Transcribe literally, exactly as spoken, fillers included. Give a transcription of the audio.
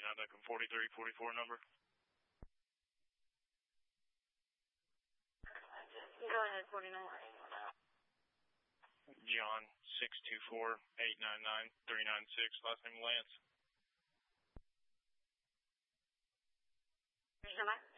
forty-nine, Beckham forty-three forty-four number. Go ahead, forty-nine. John, six two four, eight nine nine, three nine six, last name Lance. Here's your number.